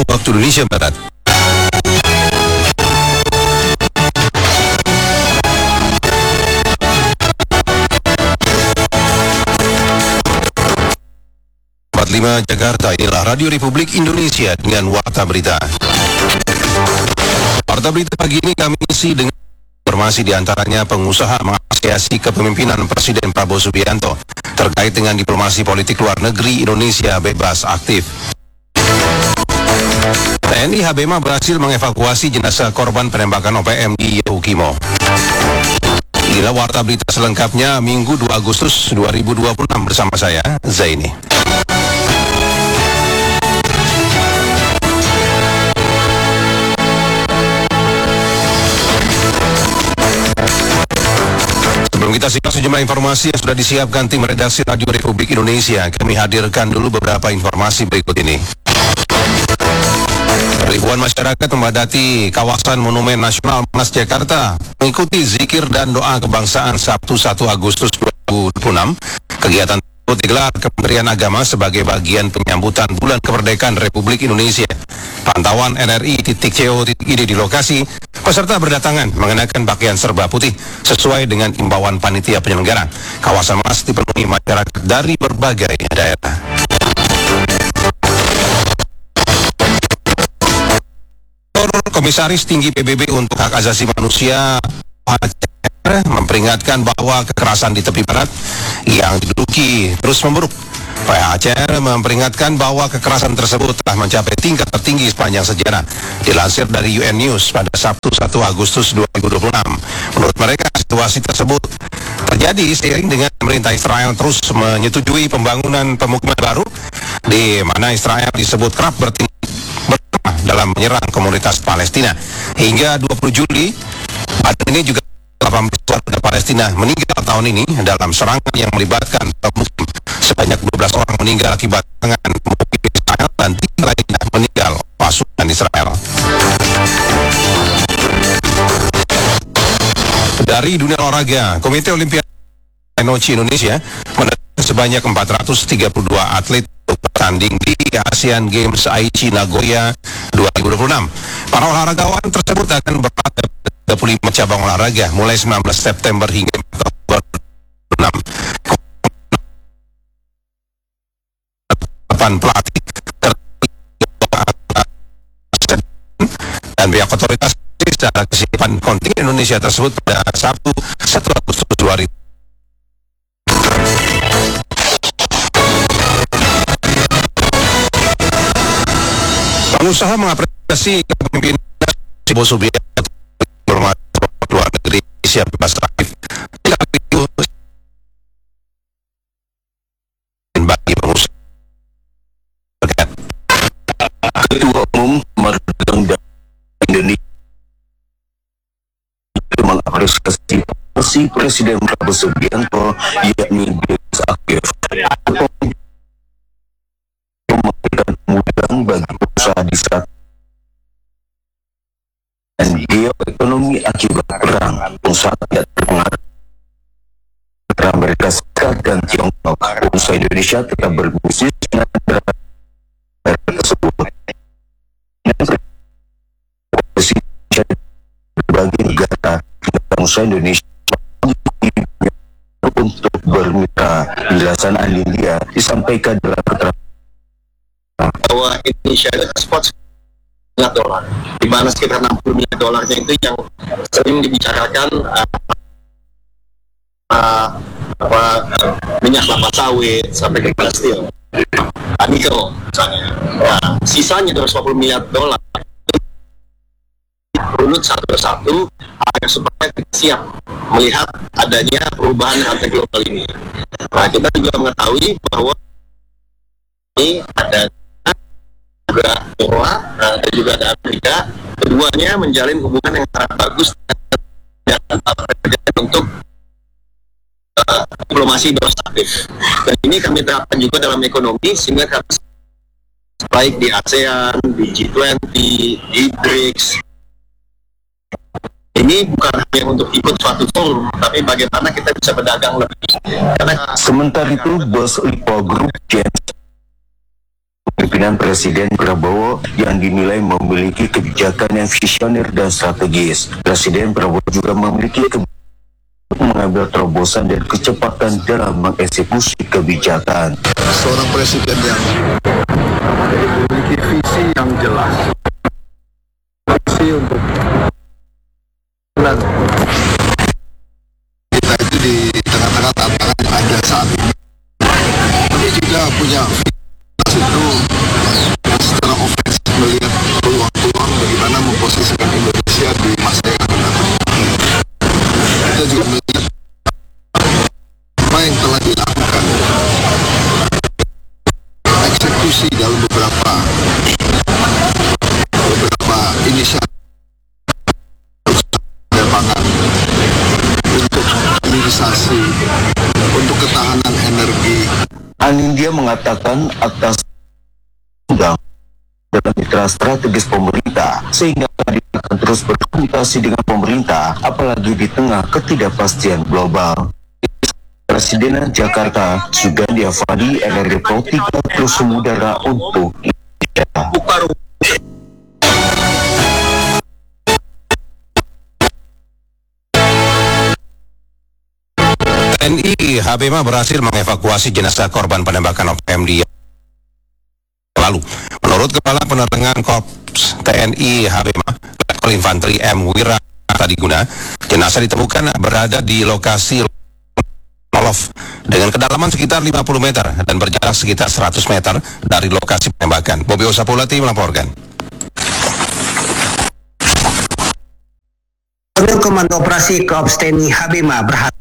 waktu Indonesia Barat. Jakarta, inilah Radio Republik Indonesia dengan Warta Berita. Warta Berita pagi ini kami isi dengan informasi diantaranya pengusaha mengapresiasi kepemimpinan Presiden Prabowo Subianto terkait dengan diplomasi politik luar negeri Indonesia bebas aktif. TNI Habema berhasil mengevakuasi jenazah korban penembakan OPM di Yahukimo. Inilah Warta Berita selengkapnya Minggu 2 Agustus 2026 bersama saya, Zaini. Sebelum kita simak sejumlah informasi yang sudah disiapkan tim redaksi Radio Republik Indonesia, kami hadirkan dulu beberapa informasi berikut ini. Ribuan masyarakat memadati kawasan Monumen Nasional Monas Jakarta mengikuti zikir dan doa kebangsaan Sabtu 1 Agustus 2026. Kegiatan tersebut digelar Kementerian Agama sebagai bagian penyambutan Bulan Kemerdekaan Republik Indonesia. Pantauan NRI.co.id di lokasi, peserta berdatangan mengenakan pakaian serba putih sesuai dengan imbauan panitia penyelenggara. Kawasan Monas dipenuhi masyarakat dari berbagai daerah. Komisaris Tinggi PBB untuk Hak Asasi Manusia memperingatkan bahwa kekerasan di tepi barat yang diduduki terus memburuk. PHCR memperingatkan bahwa kekerasan tersebut telah mencapai tingkat tertinggi sepanjang sejarah. Dilansir dari UN News pada Sabtu 1 Agustus 2026. Menurut mereka, situasi tersebut terjadi seiring dengan pemerintah Israel terus menyetujui pembangunan pemukiman baru di mana Israel disebut kerap bertindak dalam menyerang komunitas Palestina. Hingga 20 Juli, pada ini juga 18 warga Palestina meninggal tahun ini dalam serangan yang melibatkan pemukim. Sebanyak 12 orang meninggal akibat serangan pemukim Israel dan 3 lainnya meninggal pasukan Israel. Dari dunia olahraga, Komite Olimpiade Indonesia menetapkan sebanyak 432 atlet bertanding di Asian Games Aichi Nagoya 2026. Para olahragawan tersebut akan berlaga 35 cabang olahraga mulai 19 September hingga Oktober 6. 8 pelatih dan pihak otoritas secara kesiapan kontingen Indonesia tersebut pada Sabtu 1 Agustus 2000. Pengusaha mengapresiasi kepemimpinan Prabowo Subianto luar negeri siap bebas aktif bagi pengusaha. Ketua Umum Magang Indonesia mengapresiasi posisi Presiden Prabowo Subianto yakni bebas aktif memberikan kemudahan bagi pengusaha di saat dan geoekonomi akibat perang. Pengusaha tidak terpengaruh antara Amerika Serikat dan Tiongkok. Pengusaha Indonesia tetap berbisnis dengan negara tersebut. Berbagai negara pengusaha Indonesia untuk bermitra. Penjelasan Anindya disampaikan dalam keterangan bahwa Indonesia ekspor $1 di mana sekitar $60 miliar itu yang sering dibicarakan minyak kelapa sawit sampai ke steel, nikel misalnya. Nah, sisanya $250 miliar runut satu persatu agar supaya kita siap melihat adanya perubahan harga global ini. Nah, kita juga mengetahui bahwa ini ada juga Eropa dan juga ada Amerika, keduanya menjalin hubungan yang sangat bagus dan untuk diplomasi bebas aktif. Dan ini kami terapkan juga dalam ekonomi sehingga kami baik di ASEAN, di G20, di BRICS. Ini bukan hanya untuk ikut suatu forum, tapi bagaimana kita bisa berdagang lebih. Karena sementara itu, Bos Lipo Group James Pimpinan Presiden Prabowo yang dinilai memiliki kebijakan yang visioner dan strategis. Presiden Prabowo juga memiliki mengambil terobosan dan kecepatan dalam mengeksekusi kebijakan. Seorang presiden yang memiliki visi yang jelas, visi untuk kita itu di tengah-tengah tantangan yang ada saat ini. Tapi juga punya visi itu yang secara ofensif melihat peluang-peluang bagaimana memposisikan Indonesia di masa yang akan datang. Kita juga melihat apa yang telah dilakukan, eksekusi dalam beberapa inisiatif pangan untuk hilirisasi, untuk ketahanan energi. Anindya mengatakan atas undang dalam mitra strategis pemerintah sehingga dia akan terus berkomunikasi dengan pemerintah apalagi di tengah ketidakpastian global. Presidenan Jakarta Sugandi Avandi NRD Pro 3 terus mengudara untuk Indonesia. TNI HBMA berhasil mengevakuasi jenazah korban penembakan OPM di lalu. Menurut Kepala Penerangan Korps TNI HBMA, Letkol Infanteri M. Wira Tadiguna, jenazah ditemukan berada di lokasi Olof dengan kedalaman sekitar 50 meter dan berjarak sekitar 100 meter dari lokasi penembakan. Bobi Osapulati melaporkan. Komando Operasi Korps TNI HBMA berhasil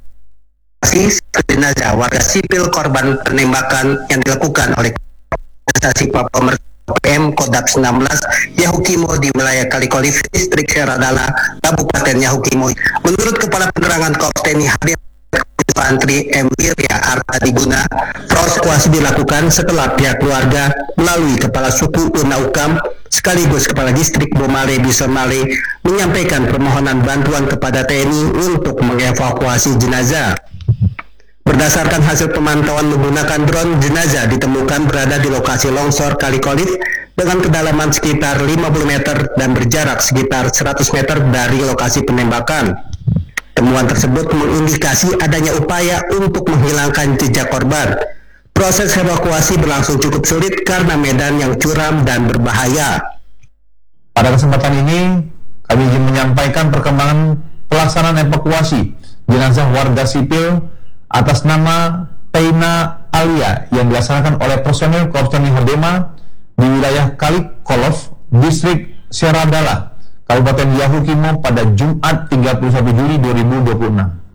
jenazah warga sipil korban penembakan yang dilakukan oleh organisasi Papua PM Kodap 19 Yahukimo di wilayah Kalikolif, Distrik Seradala, Kabupaten Yahukimo. Menurut Kepala Penerangan Korps TNI HBMA Infanteri M. Wirya Artadiguna, proses evakuasi dilakukan setelah pihak keluarga melalui Kepala Suku Unaukam sekaligus Kepala Distrik Bomale Bisomale menyampaikan permohonan bantuan kepada TNI untuk mengevakuasi jenazah. Berdasarkan hasil pemantauan menggunakan drone, jenazah ditemukan berada di lokasi longsor Kalikolif dengan kedalaman sekitar 50 meter dan berjarak sekitar 100 meter dari lokasi penembakan. Temuan tersebut mengindikasi adanya upaya untuk menghilangkan jejak korban. Proses evakuasi berlangsung cukup sulit karena medan yang curam dan berbahaya. Pada kesempatan ini, kami ingin menyampaikan perkembangan pelaksanaan evakuasi jenazah warga sipil atas nama Teina Alia yang dilaksanakan oleh personel Korps TNI HBMA di wilayah Kalikolov, Distrik Seradala, Kabupaten Yahukimo pada Jumat 31 Juli 2026.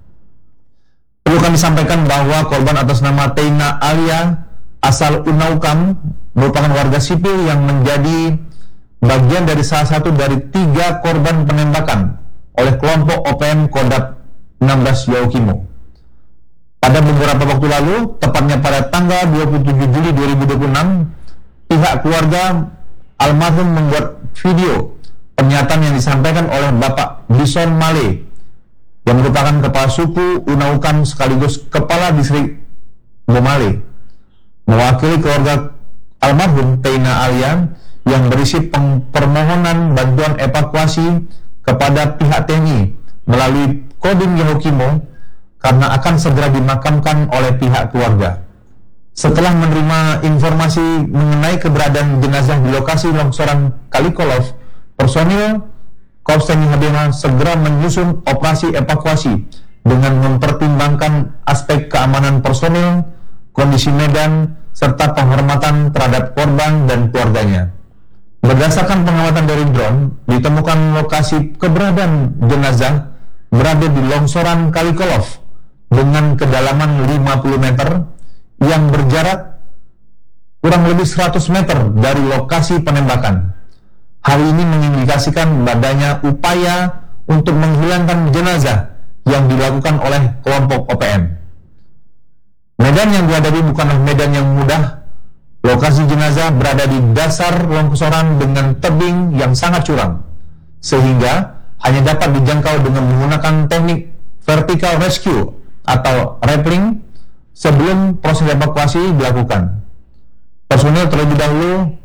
Perlu kami sampaikan bahwa korban atas nama Teina Alia asal Unaukam merupakan warga sipil yang menjadi bagian dari salah satu dari 3 korban penembakan oleh kelompok OPM Kodap 16 Yahukimo. Pada beberapa waktu lalu, tepatnya pada tanggal 27 Juli 2026, pihak keluarga almarhum membuat video pernyataan yang disampaikan oleh Bapak Bison Male yang merupakan kepala suku Unaukam sekaligus kepala distrik Bomale, mewakili keluarga almarhum Teina Alia yang berisi permohonan bantuan evakuasi kepada pihak TNI melalui Kodim Yahukimo karena akan segera dimakamkan oleh pihak keluarga. Setelah menerima informasi mengenai keberadaan jenazah di lokasi longsoran Kalikolov, personil Korps TNI HBMA segera menyusun operasi evakuasi dengan mempertimbangkan aspek keamanan personil, kondisi medan, serta penghormatan terhadap korban dan keluarganya. Berdasarkan pengamatan dari drone, ditemukan lokasi keberadaan jenazah berada di longsoran Kalikolov dengan kedalaman 50 meter yang berjarak kurang lebih 100 meter dari lokasi penembakan. Hal ini mengindikasikan adanya upaya untuk menghilangkan jenazah yang dilakukan oleh kelompok OPM. Medan yang dihadapi bukanlah medan yang mudah. Lokasi jenazah berada di dasar longsoran dengan tebing yang sangat curam, sehingga hanya dapat dijangkau dengan menggunakan teknik vertical rescue atau rappelling sebelum proses evakuasi dilakukan. Personil terlebih dahulu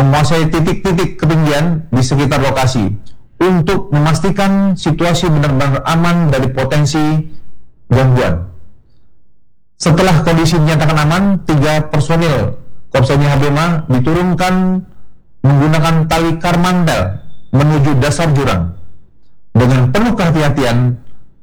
menguasai titik-titik ketinggian di sekitar lokasi untuk memastikan situasi benar-benar aman dari potensi gangguan. Setelah kondisi dinyatakan aman, 3 personil Korps TNI Habema diturunkan menggunakan tali karmantel menuju dasar jurang dengan penuh kehati-hatian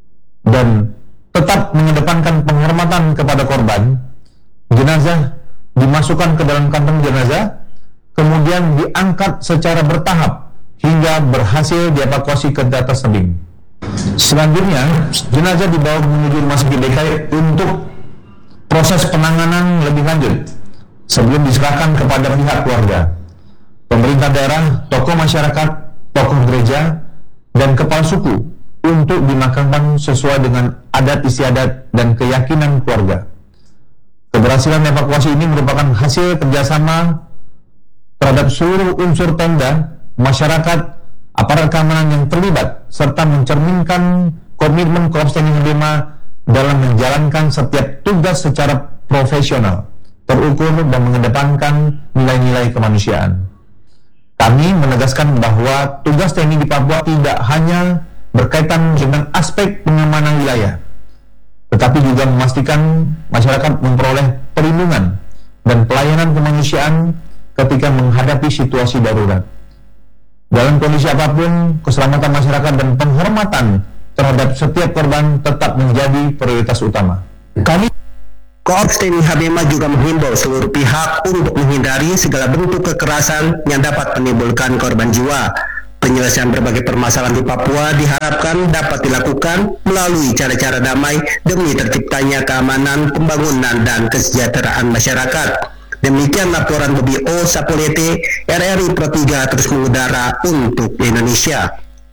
dan tetap mengedepankan penghormatan kepada korban. Jenazah dimasukkan ke dalam kantong jenazah, kemudian diangkat secara bertahap hingga berhasil dievakuasi ke atas tebing. Selanjutnya, jenazah dibawa menuju rumah sakit DKI untuk proses penanganan lebih lanjut sebelum diserahkan kepada pihak keluarga, pemerintah daerah, tokoh masyarakat, tokoh gereja, dan kepala suku untuk dimakamkan sesuai dengan adat istiadat dan keyakinan keluarga. Keberhasilan evakuasi ini merupakan hasil kerjasama terhadap seluruh unsur Pemda, masyarakat, aparat keamanan yang terlibat, serta mencerminkan komitmen Korps TNI Habema dalam menjalankan setiap tugas secara profesional, terukur, dan mengedepankan nilai-nilai kemanusiaan. Kami menegaskan bahwa tugas TNI di Papua tidak hanya berkaitan dengan aspek pengamanan wilayah, tetapi juga memastikan masyarakat memperoleh perlindungan dan pelayanan kemanusiaan ketika menghadapi situasi darurat. Dalam kondisi apapun, keselamatan masyarakat dan penghormatan terhadap setiap korban tetap menjadi prioritas utama. Kami Korps TNI Habema juga menghimbau seluruh pihak untuk menghindari segala bentuk kekerasan yang dapat menimbulkan korban jiwa. Penyelesaian berbagai permasalahan di Papua diharapkan dapat dilakukan melalui cara-cara damai demi terciptanya keamanan, pembangunan, dan kesejahteraan masyarakat. Demikian laporan Bobi O. Sapolete, RRI Pro 3 terus mengudara untuk Indonesia.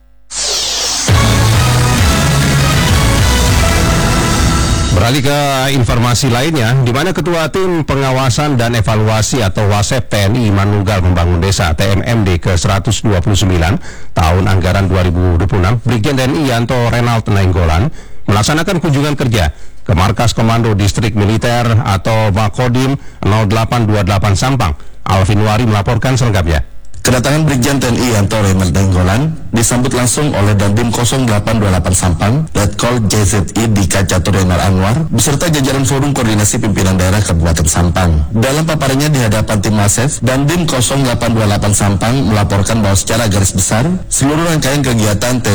Beralih ke informasi lainnya, di mana Ketua Tim Pengawasan dan Evaluasi atau WASEP TNI Manunggal Membangun Desa TMMD ke-129 tahun anggaran 2026, Brigjen TNI Yanto Renald Nainggolan melaksanakan kunjungan kerja ke Markas Komando Distrik Militer atau Makodim 0828 Sampang. Alvin Wari melaporkan selengkapnya. Kedatangan Brigjen TNI Yanto Renald Nainggolan disambut langsung oleh Dandim 0828 Sampang, Letkol JZI Dika Caturyanar Anwar, beserta jajaran Forum Koordinasi Pimpinan Daerah Kabupaten Sampang. Dalam paparannya di hadapan tim WASEP, Dandim 0828 Sampang melaporkan bahwa secara garis besar, seluruh rangkaian kegiatan TNI